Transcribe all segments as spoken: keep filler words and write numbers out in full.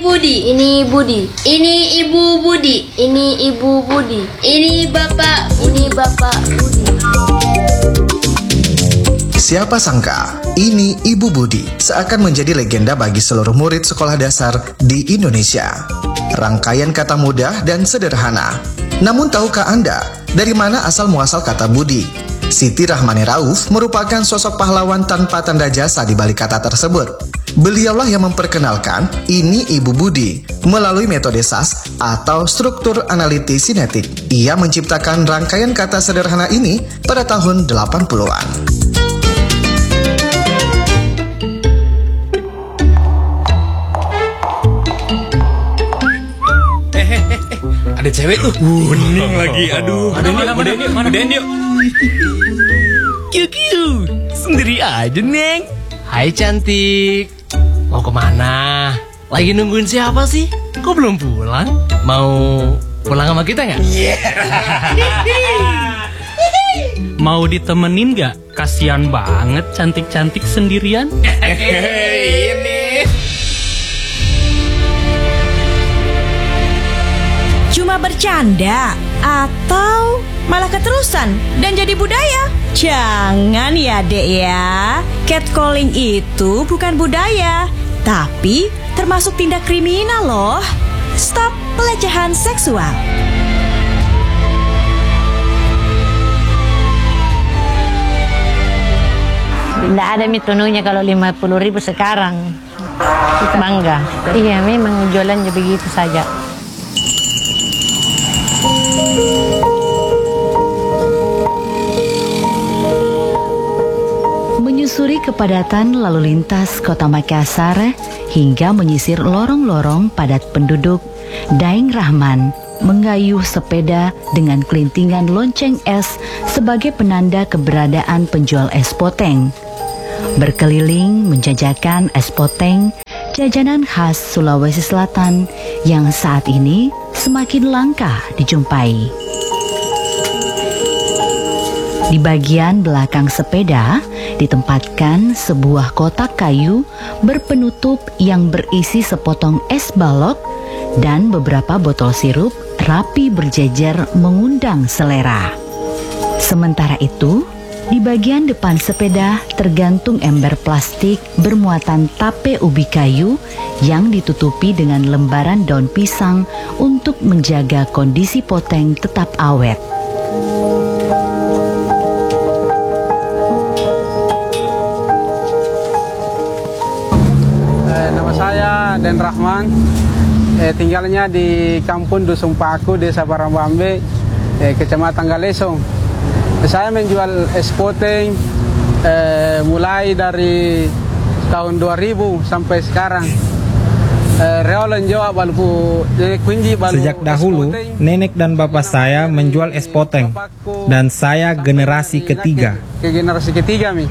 Budi. Ini Budi. Ini Ibu Budi. Ini Ibu Budi. Ini Bapak. Ini Bapak Budi. Siapa sangka, ini Ibu Budi seakan menjadi legenda bagi seluruh murid sekolah dasar di Indonesia. Rangkaian kata mudah dan sederhana. Namun tahukah Anda dari mana asal-muasal kata Budi? Siti Rahmani Rauf merupakan sosok pahlawan tanpa tanda jasa di balik kata tersebut. Beliaulah yang memperkenalkan ini Ibu Budi melalui metode S A S atau struktur analitis sinetik. Ia menciptakan rangkaian kata sederhana ini pada tahun delapan puluhan. Ada cewek tuh, bening lagi, aduh. Ada mana, mana, mana, mana, yuk. Kiu, kiu, sendiri aja, Neng. Hai cantik, mau kemana? Lagi nungguin siapa sih? Kok belum pulang? Mau pulang sama kita nggak? Yeah. Mau ditemenin nggak? Kasian banget cantik-cantik sendirian. Ini. Cuma bercanda atau malah keterusan dan jadi budaya? Jangan ya dek ya. Catcalling itu bukan budaya, tapi termasuk tindak kriminal loh. Stop pelecehan seksual. Tidak ada mitonunya kalau lima puluh ribu sekarang. Bangga. Iya memang jualannya begitu saja. Menyusuri kepadatan lalu lintas kota Makassar hingga menyisir lorong-lorong padat penduduk, Daeng Rahman mengayuh sepeda dengan kelintingan lonceng es sebagai penanda keberadaan penjual es poteng. Berkeliling menjajakan es poteng, jajanan khas Sulawesi Selatan yang saat ini semakin langka dijumpai. Di bagian belakang sepeda ditempatkan sebuah kotak kayu berpenutup yang berisi sepotong es balok dan beberapa botol sirup rapi berjejer mengundang selera. Sementara itu, di bagian depan sepeda tergantung ember plastik bermuatan tape ubi kayu yang ditutupi dengan lembaran daun pisang untuk menjaga kondisi poteng tetap awet. Dan Rahman, eh, tinggalnya di Kampung Dusun Paku, Desa Barambambe, eh, Kecamatan Galesong. Eh, saya menjual es poteng eh, mulai dari tahun dua ribu sampai sekarang. Eh, Sejak dahulu, nenek dan bapak saya menjual es poteng, dan saya generasi ketiga. Ke generasi ketiga, mi.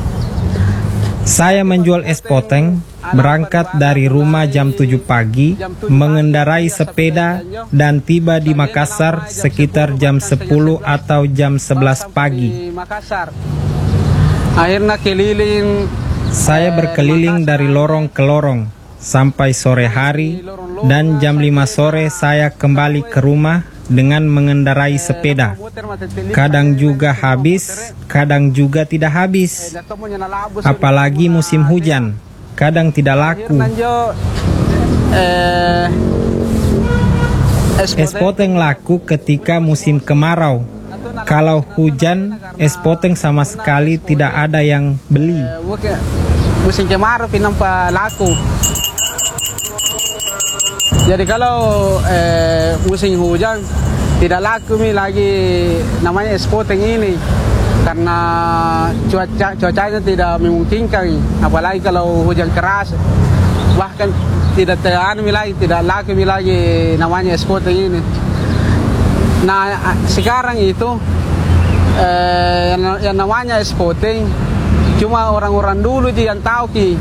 Saya menjual es poteng, berangkat dari rumah jam tujuh pagi, mengendarai sepeda dan tiba di Makassar sekitar jam sepuluh atau jam sebelas pagi. Akhirnya keliling. Saya berkeliling dari lorong ke lorong sampai sore hari, dan jam lima sore saya kembali ke rumah dengan mengendarai sepeda. Kadang juga habis, kadang juga tidak habis. Apalagi musim hujan, kadang tidak laku. Es poteng laku ketika musim kemarau. Kalau hujan, es poteng sama sekali tidak ada yang beli. Musim kemarau pinampa laku. Jadi kalau eh, musim hujan tidak laku mi lagi namanya es poteng ini, karena cuaca cuacanya tidak memungkinkan, apalagi kalau hujan keras, bahkan tidak teranu mi lagi, tidak laku mi lagi namanya es poteng ini. Nah sekarang itu eh, yang, yang namanya es poteng cuma orang-orang dulu yang tahu ki.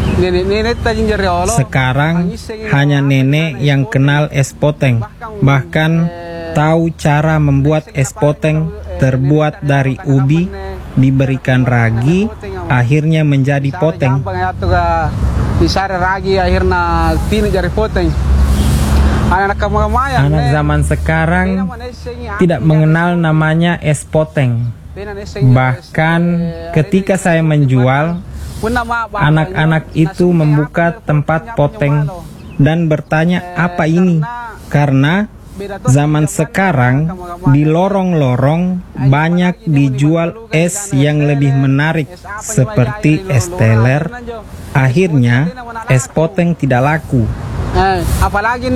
Sekarang hanya nenek yang kenal es poteng, bahkan tahu cara membuat es poteng terbuat dari ubi, diberikan ragi, akhirnya menjadi poteng. di sare ragi akhirnya tini jari poteng. Anak kamaya. Anak zaman sekarang tidak mengenal namanya es poteng. Bahkan ketika saya menjual, anak-anak itu membuka tempat poteng dan bertanya apa ini, karena zaman sekarang di lorong-lorong banyak dijual es yang lebih menarik seperti es teler. Akhirnya es poteng tidak laku. Apalagi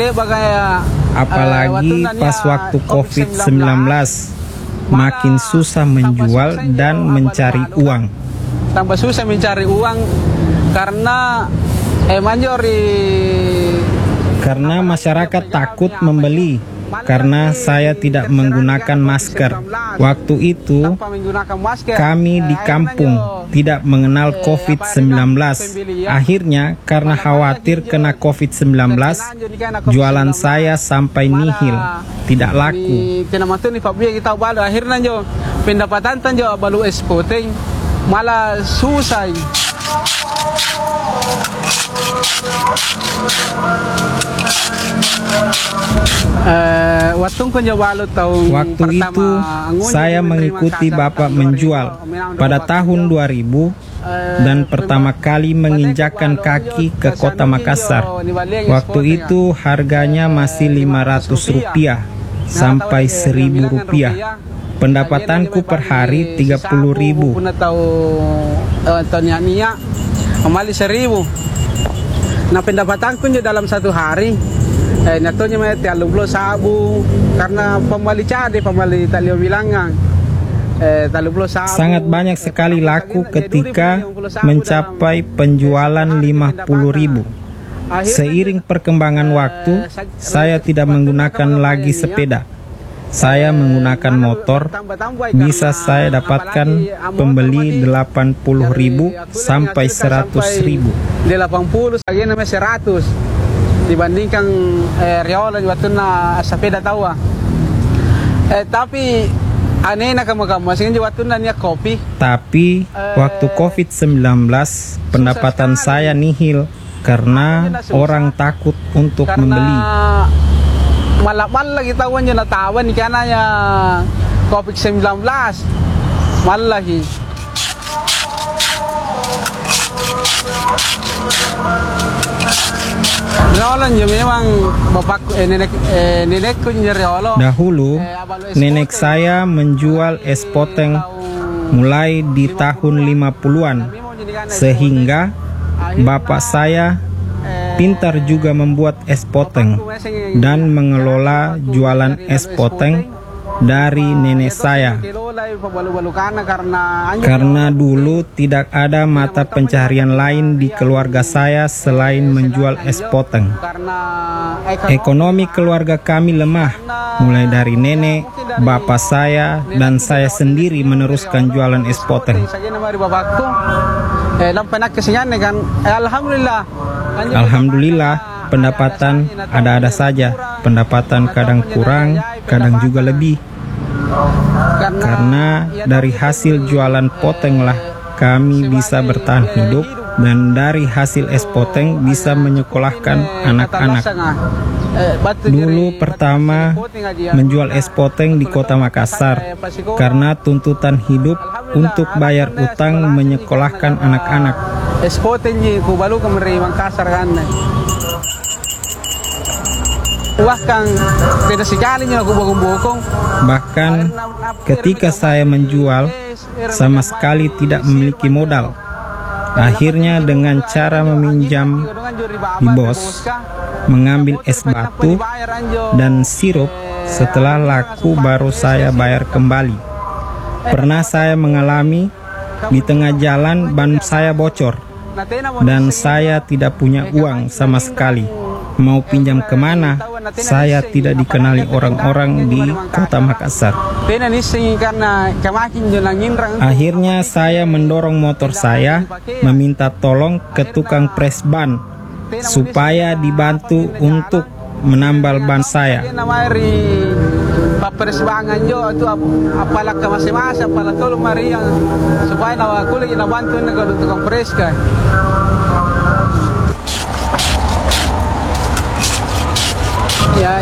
Apalagi pas waktu covid sembilan belas makin susah menjual dan mencari uang. Tambah susah mencari uang karena eh manjori karena masyarakat takut membeli karena saya tidak menggunakan masker. Waktu itu kami di kampung tidak mengenal covid sembilan belas. Akhirnya karena khawatir kena covid sembilan belas, jualan saya sampai nihil, tidak laku. Akhirnya jo pendapatan tan jo balu es poteng malah susah. Uh, Waktu itu saya mengikuti Bapak menjual pada tahun dua ribu dan pertama kali menginjakkan kaki ke kota Makassar. Waktu itu harganya masih lima ratus rupiah sampai seribu rupiah. Pendapatanku per hari tiga puluh ribu. Nah pendapatanku dalam satu hari eh nyatonya mah tiga puluh sabu karena pembeli cade pembeli talio bilangan eh tiga puluh sabu. Sangat banyak sekali laku ketika mencapai penjualan lima puluh ribu. Seiring perkembangan waktu, saya tidak menggunakan lagi sepeda. Saya menggunakan motor. Bisa saya dapatkan pembeli delapan puluh ribu sampai seratus ribu. delapan puluh lagi namanya seratus dibandingkan eh, riola waktu na sepeda tahu eh tapi aneh nak kamu masih waktu nanya kopi. Tapi waktu covid sembilan belas pendapatan saya nihil karena orang takut untuk membeli. Malah-malah lagi tahuan je na tawan karena ya covid sembilan belas malah lagi. Memang bapak eh, nenek eh, nenekku nyeriolo. Dahulu nenek saya menjual es poteng mulai di tahun lima puluhan, sehingga bapak saya pintar juga membuat es poteng dan mengelola jualan es poteng dari nenek saya. Karena dulu tidak ada mata pencaharian lain di keluarga saya selain menjual es poteng. Ekonomi keluarga kami lemah, mulai dari nenek, bapak saya, dan saya sendiri meneruskan jualan es poteng. Alhamdulillah, pendapatan ada-ada saja. Pendapatan kadang kurang, kadang juga lebih. Karena dari hasil jualan poteng lah kami bisa bertahan hidup, dan dari hasil es poteng bisa menyekolahkan anak-anak. Dulu pertama menjual es poteng di kota Makassar karena tuntutan hidup untuk bayar utang menyekolahkan anak-anak. Es poteng di Kubalu kemari Makassar kan. Bahkan beda sekali aku bokong-bokong. Bahkan ketika saya menjual sama sekali tidak memiliki modal. Akhirnya dengan cara meminjam di bos, mengambil es batu dan sirup, setelah laku baru saya bayar kembali. Pernah saya mengalami di tengah jalan ban saya bocor dan saya tidak punya uang sama sekali. Mau pinjam kemana? Saya tidak dikenali orang-orang di kota Makassar. Akhirnya saya mendorong motor saya, meminta tolong ke tukang pres ban supaya dibantu untuk menambal ban saya. Persembangan jo itu apalah ke masing-masing apalah tolong mari supaya nawa kulit nabantu dengan tukang pres kan.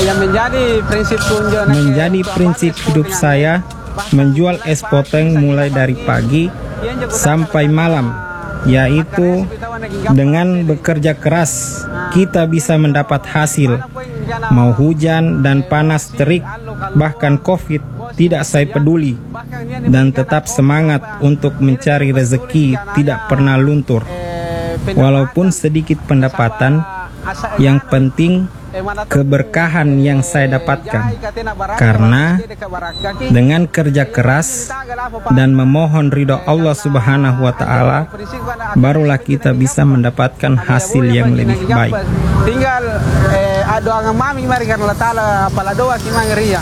yang menjadi prinsip kunjungan Menjadi prinsip hidup saya menjual es poteng mulai dari pagi sampai malam, yaitu dengan bekerja keras kita bisa mendapat hasil. Mau hujan dan panas terik, bahkan COVID, tidak saya peduli, dan tetap semangat untuk mencari rezeki, tidak pernah luntur. Walaupun sedikit pendapatan, yang penting keberkahan yang saya dapatkan, karena dengan kerja keras dan memohon ridho Allah Subhanahu wa Ta'ala, barulah kita bisa mendapatkan hasil yang lebih baik. Tinggal eh, doa ngamami mari karena Allah Ta'ala apala doa kimang ria.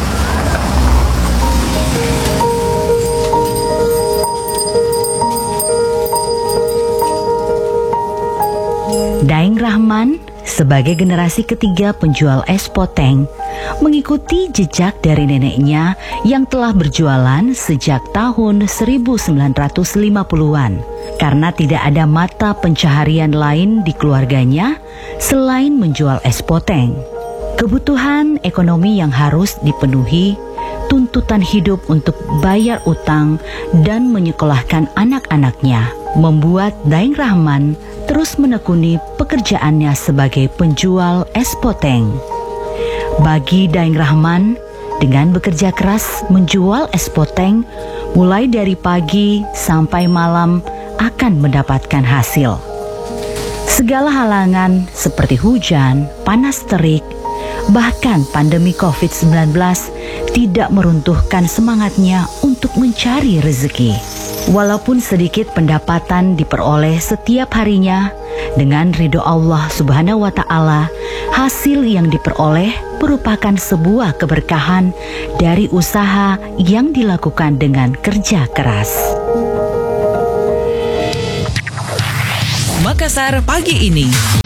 Daeng Rahman sebagai generasi ketiga penjual es poteng mengikuti jejak dari neneknya yang telah berjualan sejak tahun seribu sembilan ratus lima puluhan. Karena tidak ada mata pencaharian lain di keluarganya selain menjual es poteng. Kebutuhan ekonomi yang harus dipenuhi, tuntutan hidup untuk bayar utang dan menyekolahkan anak-anaknya membuat Daeng Rahman terus menekuni pekerjaannya sebagai penjual es poteng. Bagi Daeng Rahman, dengan bekerja keras menjual es poteng mulai dari pagi sampai malam akan mendapatkan hasil. Segala halangan seperti hujan, panas terik, bahkan pandemi covid sembilan belas tidak meruntuhkan semangatnya untuk mencari rezeki. Walaupun sedikit pendapatan diperoleh setiap harinya, dengan ridho Allah Subhanahu wa Ta'ala, hasil yang diperoleh merupakan sebuah keberkahan dari usaha yang dilakukan dengan kerja keras. Makassar pagi ini.